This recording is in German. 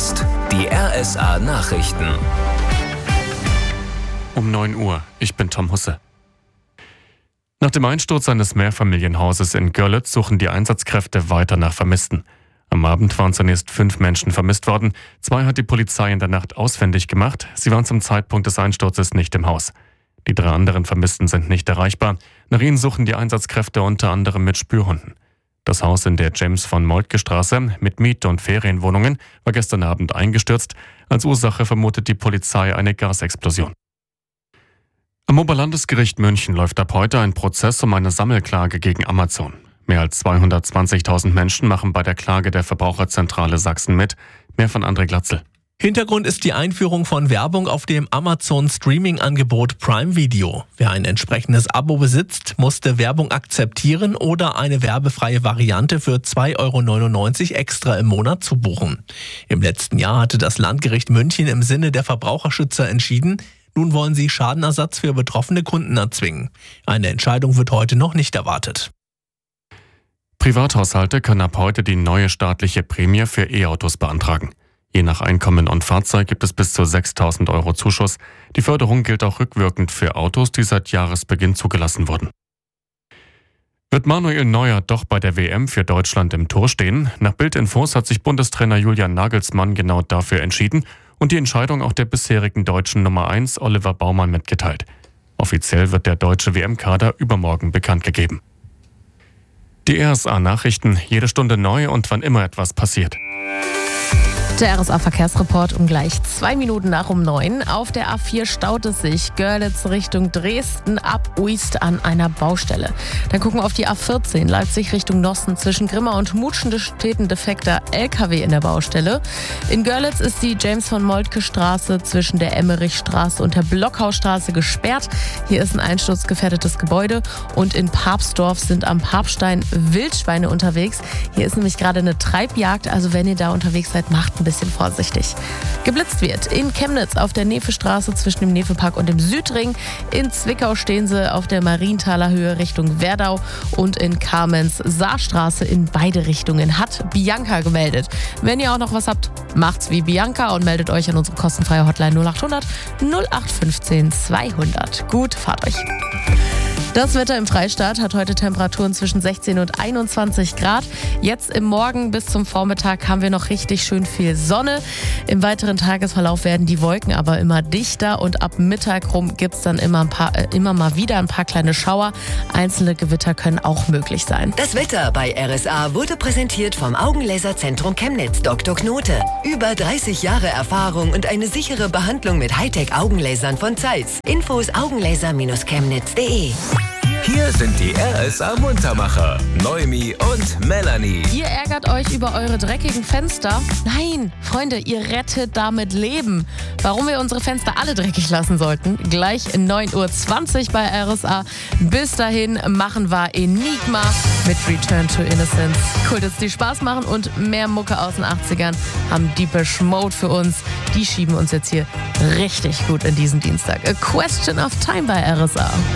jetzt die RSA Nachrichten. Um 9 Uhr, ich bin Tom Husse. Nach dem Einsturz eines Mehrfamilienhauses in Görlitz suchen die Einsatzkräfte weiter nach Vermissten. Am Abend waren zunächst 5 Menschen vermisst worden. 2 hat die Polizei in der Nacht ausfindig gemacht. Sie waren zum Zeitpunkt des Einsturzes nicht im Haus. Die 3 anderen Vermissten sind nicht erreichbar. Nach ihnen suchen die Einsatzkräfte unter anderem mit Spürhunden. Das Haus in der James-von-Moltke-Straße mit Miet- und Ferienwohnungen war gestern Abend eingestürzt. Als Ursache vermutet die Polizei eine Gasexplosion. Am Oberlandesgericht München läuft ab heute ein Prozess um eine Sammelklage gegen Amazon. Mehr als 220.000 Menschen machen bei der Klage der Verbraucherzentrale Sachsen mit. Mehr von André Glatzel. Hintergrund ist die Einführung von Werbung auf dem Amazon-Streaming-Angebot Prime Video. Wer ein entsprechendes Abo besitzt, musste Werbung akzeptieren oder eine werbefreie Variante für 2,99 € extra im Monat zu buchen. Im letzten Jahr hatte das Landgericht München im Sinne der Verbraucherschützer entschieden. Nun wollen sie Schadenersatz für betroffene Kunden erzwingen. Eine Entscheidung wird heute noch nicht erwartet. Privathaushalte können ab heute die neue staatliche Prämie für E-Autos beantragen. Je nach Einkommen und Fahrzeug gibt es bis zu 6.000 € Zuschuss. Die Förderung gilt auch rückwirkend für Autos, die seit Jahresbeginn zugelassen wurden. Wird Manuel Neuer doch bei der WM für Deutschland im Tor stehen? Nach Bild-Infos hat sich Bundestrainer Julian Nagelsmann genau dafür entschieden und die Entscheidung auch der bisherigen deutschen Nummer 1 Oliver Baumann mitgeteilt. Offiziell wird der deutsche WM-Kader übermorgen bekannt gegeben. Die RSA-Nachrichten, jede Stunde neu und wann immer etwas passiert. Der RSA-Verkehrsreport um gleich 2 Minuten nach um 9. Auf der A4 staut es sich Görlitz Richtung Dresden ab Uist an einer Baustelle. Dann gucken wir auf die A14 Leipzig Richtung Nossen. Zwischen Grimma und Mutschen steht ein defekter LKW in der Baustelle. In Görlitz ist die James-von-Moltke-Straße zwischen der Emmerichstraße und der Blockhausstraße gesperrt. Hier ist ein einsturzgefährdetes Gebäude. Und in Papsdorf sind am Papstein Wildschweine unterwegs. Hier ist nämlich gerade eine Treibjagd. Also wenn ihr da unterwegs seid, macht ein bisschen vorsichtig. Geblitzt wird in Chemnitz auf der Nefestraße zwischen dem Nefepark und dem Südring. In Zwickau stehen sie auf der Marienthaler Höhe Richtung Werdau und in Kamenz Saarstraße in beide Richtungen hat Bianca gemeldet. Wenn ihr auch noch was habt, macht's wie Bianca und meldet euch an unsere kostenfreie Hotline 0800 0815 200. Gut, fahrt euch. Das Wetter im Freistaat hat heute Temperaturen zwischen 16 und 21 Grad. Jetzt im Morgen bis zum Vormittag haben wir noch richtig schön viel Sonne. Im weiteren Tagesverlauf werden die Wolken aber immer dichter und ab Mittag rum gibt es dann immer mal wieder ein paar kleine Schauer. Einzelne Gewitter können auch möglich sein. Das Wetter bei RSA wurde präsentiert vom Augenlaserzentrum Chemnitz Dr. Knote. Über 30 Jahre Erfahrung und eine sichere Behandlung mit Hightech-Augenlasern von Zeiss. Infos augenlaser-chemnitz.de. Hier sind die RSA Muntermacher, Noemi und Melanie. Ihr ärgert euch über eure dreckigen Fenster? Nein, Freunde, ihr rettet damit Leben. Warum wir unsere Fenster alle dreckig lassen sollten? Gleich 9:20 Uhr bei RSA. Bis dahin machen wir Enigma mit Return to Innocence. Cool, die Spaß machen und mehr Mucke aus den 80ern haben Deepish Mode für uns. Die schieben uns jetzt hier richtig gut in diesen Dienstag. A Question of Time bei RSA.